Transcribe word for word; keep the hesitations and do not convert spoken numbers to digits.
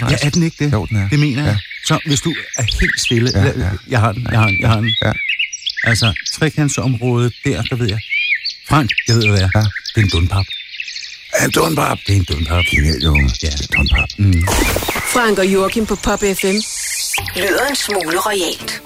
Ja, er den ikke det? Jo, den er. Det mener jeg. Ja. Så hvis du er helt stille... Ja, ja. Jeg har den, jeg har den, jeg har den. Ja. Altså, trekantsområdet der, der ved jeg. Frank, jeg ved, hvad det er. Ja. Det er en dunpap. En dunpap. Det er en dunpap. Genial, unge. Ja. Dunpap. Mm. Frank og Joachim på Pop F M. Lyder en smule royalt.